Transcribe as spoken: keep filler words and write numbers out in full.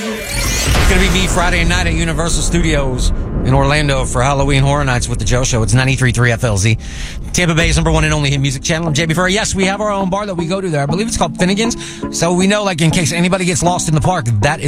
It's going to be me Friday night at Universal Studios in Orlando for Halloween Horror Nights with the Joe Show. It's ninety-three point three F L Z. Tampa Bay's number one and only hit music channel. I'm J B Furry. Yes, we have our own bar that we go to there. I believe it's called Finnegan's. So we know, like, in case anybody gets lost in the park, that is